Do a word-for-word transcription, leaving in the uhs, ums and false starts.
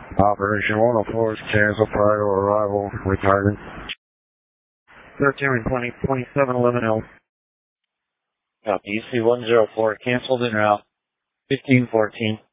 Operation one oh four is canceled prior to arrival, retarded. thirteen twenty, twenty-seven eleven L. Copy, U C one oh four, canceled en route. fifteen fourteen.